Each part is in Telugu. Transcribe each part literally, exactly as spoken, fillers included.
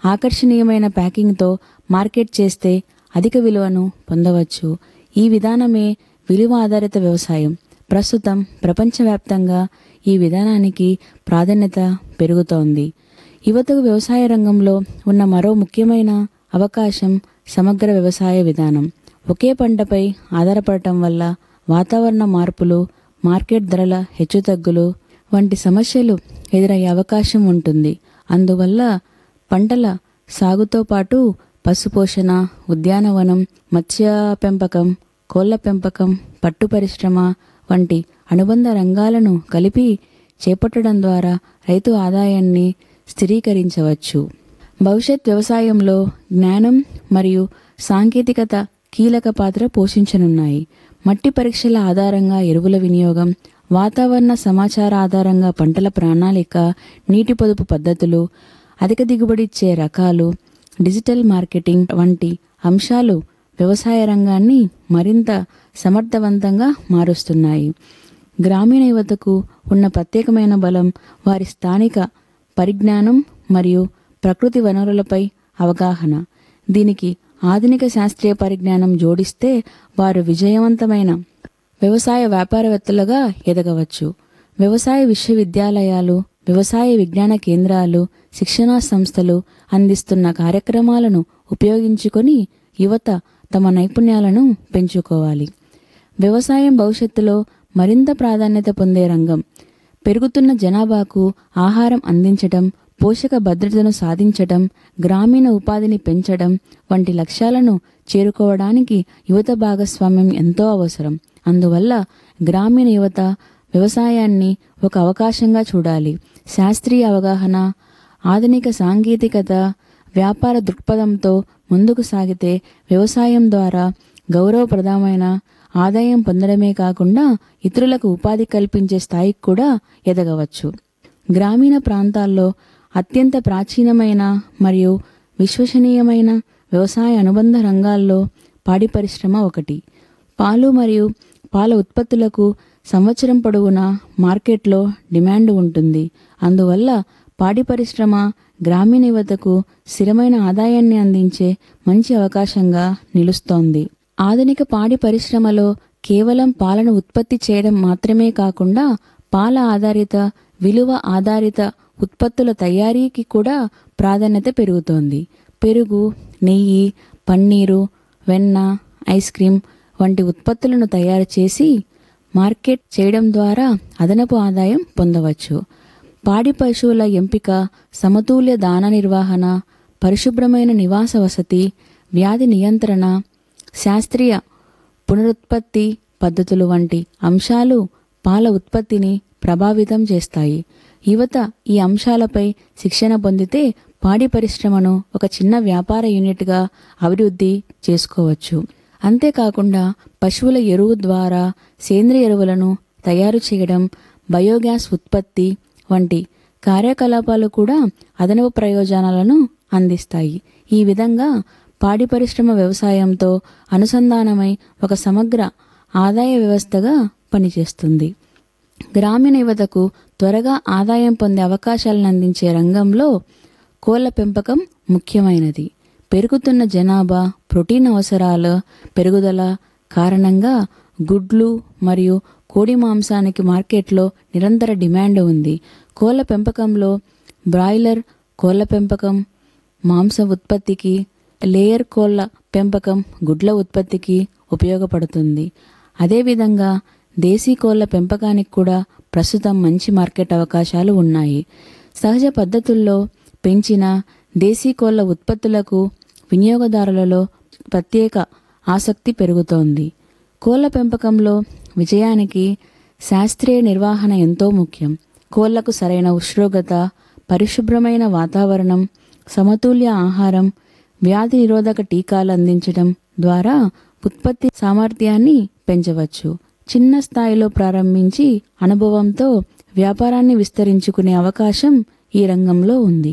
ఆకర్షణీయమైన ప్యాకింగ్తో మార్కెట్ చేస్తే అధిక విలువను పొందవచ్చు. ఈ విధానమే విలువ ఆధారిత వ్యవసాయం. ప్రస్తుతం ప్రపంచవ్యాప్తంగా ఈ విధానానికి ప్రాధాన్యత పెరుగుతోంది. యువతకు వ్యవసాయ రంగంలో ఉన్న మరో ముఖ్యమైన అవకాశం సమగ్ర వ్యవసాయ విధానం. ఒకే పంటపై ఆధారపడటం వల్ల వాతావరణ మార్పులు, మార్కెట్ ధరల హెచ్చుతగ్గులు వంటి సమస్యలు ఎదురయ్యే అవకాశం ఉంటుంది. అందువల్ల పంటల సాగుతో పాటు పశుపోషణ, ఉద్యానవనం, మత్స్య పెంపకం, కోళ్ల పెంపకం, పట్టు పరిశ్రమ వంటి అనుబంధ రంగాలను కలిపి చేపట్టడం ద్వారా రైతు ఆదాయాన్ని స్థిరీకరించవచ్చు. భవిష్యత్ వ్యవసాయంలో జ్ఞానం మరియు సాంకేతికత కీలక పాత్ర పోషించనున్నాయి. మట్టి పరీక్షల ఆధారంగా ఎరువుల వినియోగం, వాతావరణ సమాచార ఆధారంగా పంటల ప్రణాళిక, నీటి పొదుపు పద్ధతులు, అధిక దిగుబడిచ్చే రకాలు, డిజిటల్ మార్కెటింగ్ వంటి అంశాలు వ్యవసాయ రంగాన్ని మరింత సమర్థవంతంగా మారుస్తున్నాయి. గ్రామీణ యువతకు ఉన్న ప్రత్యేకమైన బలం వారి స్థానిక పరిజ్ఞానం మరియు ప్రకృతి వనరులపై అవగాహన. దీనికి ఆధునిక శాస్త్రీయ పరిజ్ఞానం జోడిస్తే వారు విజయవంతమైన వ్యవసాయ వ్యాపారవేత్తలుగా ఎదగవచ్చు. వ్యవసాయ విశ్వవిద్యాలయాలు, వ్యవసాయ విజ్ఞాన కేంద్రాలు, శిక్షణా సంస్థలు అందిస్తున్న కార్యక్రమాలను ఉపయోగించుకొని యువత తమ నైపుణ్యాలను పెంచుకోవాలి. వ్యవసాయం భవిష్యత్తులో మరింత ప్రాధాన్యత పొందే రంగం. పెరుగుతున్న జనాభాకు ఆహారం అందించడం, పోషక భద్రతను సాధించడం, గ్రామీణ ఉపాధిని పెంచడం వంటి లక్ష్యాలను చేరుకోవడానికి యువత భాగస్వామ్యం ఎంతో అవసరం. అందువల్ల గ్రామీణ యువత వ్యవసాయాన్ని ఒక అవకాశంగా చూడాలి. శాస్త్రీయ అవగాహన, ఆధునిక సాంకేతికత, వ్యాపార దృక్పథంతో ముందుకు సాగితే వ్యవసాయం ద్వారా గౌరవప్రదమైన ఆదాయం పొందడమే కాకుండా ఇతరులకు ఉపాధి కల్పించే స్థాయికి కూడా ఎదగవచ్చు. గ్రామీణ ప్రాంతాల్లో అత్యంత ప్రాచీనమైన మరియు విశ్వసనీయమైన వ్యవసాయ అనుబంధ రంగాల్లో పాడి పరిశ్రమ ఒకటి. పాలు మరియు పాల ఉత్పత్తులకు సంవత్సరం పొడవునా మార్కెట్లో డిమాండ్ ఉంటుంది. అందువల్ల పాడి పరిశ్రమ గ్రామీణ యువతకు స్థిరమైన ఆదాయాన్ని అందించే మంచి అవకాశంగా నిలుస్తోంది. ఆధునిక పాడి పరిశ్రమలో కేవలం పాలను ఉత్పత్తి చేయడం మాత్రమే కాకుండా పాల ఆధారిత, విలువ ఆధారిత ఉత్పత్తుల తయారీకి కూడా ప్రాధాన్యత పెరుగుతోంది. పెరుగు, నెయ్యి, పన్నీరు, వెన్న, ఐస్ క్రీం వంటి ఉత్పత్తులను తయారు చేసి మార్కెట్ చేయడం ద్వారా అదనపు ఆదాయం పొందవచ్చు. పాడి పశువుల ఎంపిక, సమతుల్య దాన నిర్వహణ, పరిశుభ్రమైన నివాస వసతి, వ్యాధి నియంత్రణ, శాస్త్రీయ పునరుత్పత్తి పద్ధతులు వంటి అంశాలు పాల ఉత్పత్తిని ప్రభావితం చేస్తాయి. యువత ఈ అంశాలపై శిక్షణ పొందితే పాడి పరిశ్రమను ఒక చిన్న వ్యాపార యూనిట్గా అభివృద్ధి చేసుకోవచ్చు. అంతేకాకుండా పశువుల ఎరువు ద్వారా సేంద్రియ ఎరువులను తయారు చేయడం, బయోగ్యాస్ ఉత్పత్తి వంటి కార్యకలాపాలు కూడా అదనపు ప్రయోజనాలను అందిస్తాయి. ఈ విధంగా పాడి పరిశ్రమ వ్యవసాయంతో అనుసంధానమై ఒక సమగ్ర ఆదాయ వ్యవస్థగా పనిచేస్తుంది. గ్రామీణ యువతకు త్వరగా ఆదాయం పొందే అవకాశాలను అందించే రంగంలో కోళ్ల పెంపకం ముఖ్యమైనది. పెరుగుతున్న జనాభా, ప్రోటీన్ అవసరాల పెరుగుదల కారణంగా గుడ్లు మరియు కోడి మాంసానికి మార్కెట్లో నిరంతర డిమాండ్ ఉంది. కోళ్ల పెంపకంలో బ్రాయిలర్ కోళ్ల పెంపకం మాంస ఉత్పత్తికి, లేయర్ కోళ్ల పెంపకం గుడ్ల ఉత్పత్తికి ఉపయోగపడుతుంది. అదేవిధంగా దేశీ కోళ్ల పెంపకానికి కూడా ప్రస్తుతం మంచి మార్కెట్ అవకాశాలు ఉన్నాయి. సహజ పద్ధతుల్లో పెంచిన దేశీ కోళ్ల ఉత్పత్తులకు వినియోగదారులలో ప్రత్యేక ఆసక్తి పెరుగుతోంది. కోళ్ల పెంపకంలో విజయానికి శాస్త్రీయ నిర్వహణ ఎంతో ముఖ్యం. కోళ్లకు సరైన ఉష్ణోగ్రత, పరిశుభ్రమైన వాతావరణం, సమతుల్య ఆహారం, వ్యాధి నిరోధక టీకాలు అందించడం ద్వారా ఉత్పత్తి సామర్థ్యాన్ని పెంచవచ్చు. చిన్న స్థాయిలో ప్రారంభించి అనుభవంతో వ్యాపారాన్ని విస్తరించుకునే అవకాశం ఈ రంగంలో ఉంది.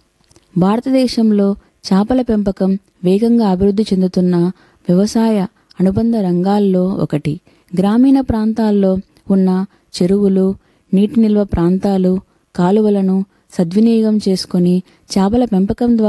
భారతదేశంలో చేపల పెంపకం వేగంగా అభివృద్ధి చెందుతున్న వ్యవసాయ అనుబంధ రంగాల్లో ఒకటి. గ్రామీణ ప్రాంతాల్లో ఉన్న చెరువులు, నీటి నిల్వ ప్రాంతాలు, కాలువలను సద్వినియోగం చేసుకుని చేపల పెంపకం ద్వారా